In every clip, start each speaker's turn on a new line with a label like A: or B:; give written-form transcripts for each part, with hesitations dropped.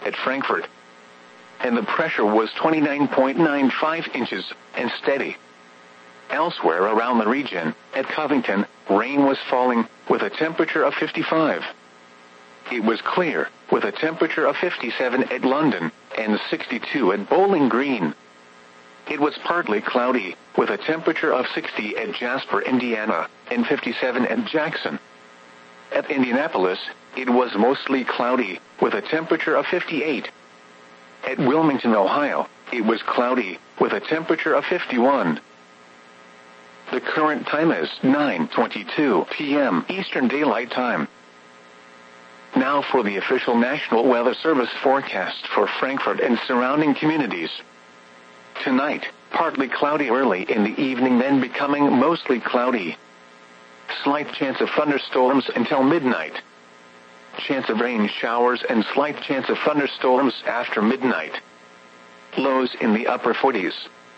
A: at Frankfurt, and the pressure was 29.95 inches and steady. Elsewhere around the region, at Covington, rain was falling with a temperature of 55. It was clear with a temperature of 57 at London and 62 at Bowling Green. It was partly cloudy with a temperature of 60 at Jasper, Indiana, and 57 at Jackson. At Indianapolis, it was mostly cloudy with a temperature of 58. At Wilmington, Ohio, it was cloudy with a temperature of 51. The current time is 9:22 p.m. Eastern Daylight Time. Now for the official National Weather Service forecast for Frankfurt and surrounding communities. Tonight, partly cloudy early in the evening, then becoming mostly cloudy. Slight chance of thunderstorms until midnight. Chance of rain showers and slight chance of thunderstorms after midnight. Lows in the upper 40s.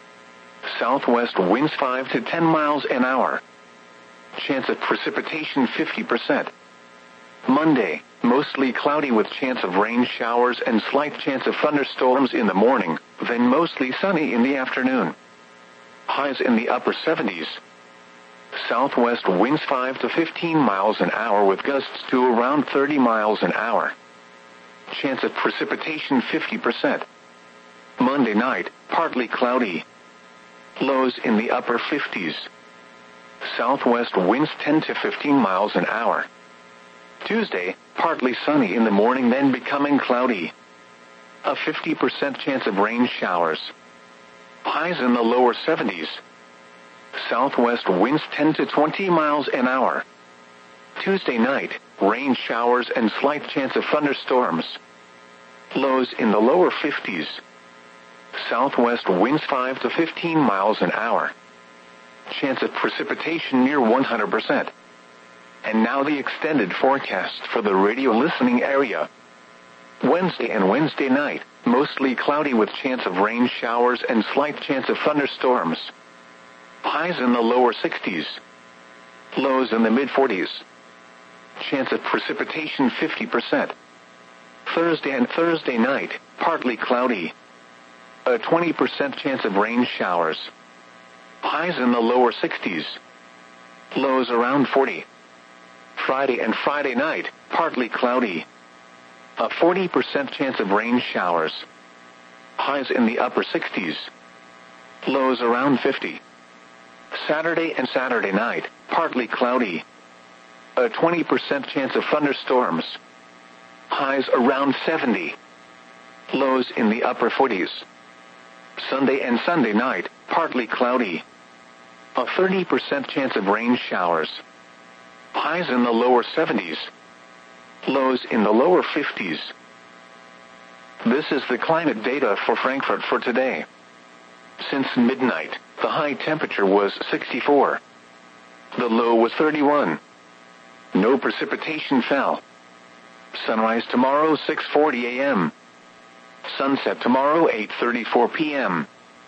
A: Southwest winds 5 to 10 miles an hour. Chance of precipitation 50%. Monday, mostly cloudy with chance of rain showers and slight chance of thunderstorms in the morning, then mostly sunny in the afternoon. Highs in the upper 70s. Southwest winds 5 to 15 miles an hour with gusts to around 30 miles an hour. Chance of precipitation 50%. Monday night, partly cloudy. Lows in the upper 50s. Southwest winds 10 to 15 miles an hour. Tuesday, partly sunny in the morning, then becoming cloudy. A 50% chance of rain showers. Highs in the lower 70s. Southwest winds 10 to 20 miles an hour. Tuesday night, rain showers and slight chance of thunderstorms. Lows in the lower 50s. Southwest winds 5 to 15 miles an hour. Chance of precipitation near 100%. And now the extended forecast for the radio listening area. Wednesday and Wednesday night, mostly cloudy with chance of rain showers and slight chance of thunderstorms. Highs in the lower 60s. Lows in the mid-40s. Chance of precipitation 50%. Thursday and Thursday night, partly cloudy. A 20% chance of rain showers. Highs in the lower 60s. Lows around 40. Friday and Friday night, partly cloudy. A 40% chance of rain showers. Highs in the upper 60s. Lows around 50. Saturday and Saturday night, partly cloudy. A 20% chance of thunderstorms. Highs around 70. Lows in the upper 40s. Sunday and Sunday night, partly cloudy. A 30% chance of rain showers. Highs in the lower 70s. Lows in the lower 50s. This is the climate data for Frankfurt for today. Since midnight, the high temperature was 64. The low was 31. No precipitation fell. Sunrise tomorrow 6:40 a.m. Sunset tomorrow 8:34 p.m.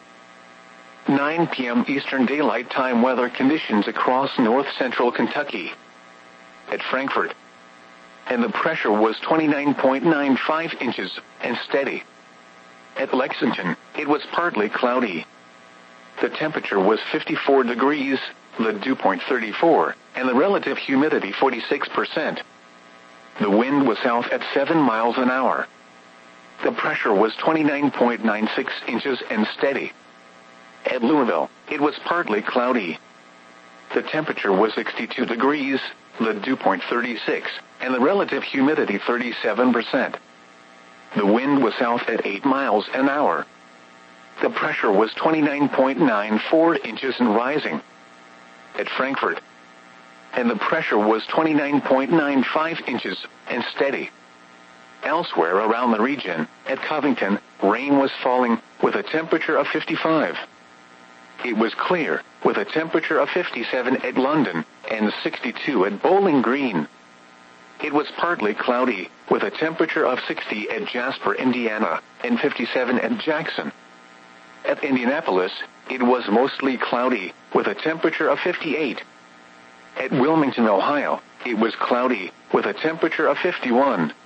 A: 9 p.m. Eastern Daylight Time weather conditions across north-central Kentucky. At Frankfurt, and the pressure was 29.95 inches and steady. At Lexington, it was partly cloudy. The temperature was 54 degrees, the dew point 34, and the relative humidity 46%. The wind was south at 7 miles an hour. The pressure was 29.96 inches and steady. At Louisville, it was partly cloudy. The temperature was 62 degrees, the dew point 36, and the relative humidity 37%. The wind was south at 8 miles an hour. The pressure was 29.94 inches and rising. At Frankfurt, and the pressure was 29.95 inches and steady. Elsewhere around the region, at Covington, rain was falling with a temperature of 55. It was clear with a temperature of 57 at London and 62 at Bowling Green. It was partly cloudy with a temperature of 60 at Jasper, Indiana, and 57 at Jackson. At Indianapolis, it was mostly cloudy with a temperature of 58. At Wilmington, Ohio, it was cloudy with a temperature of 51.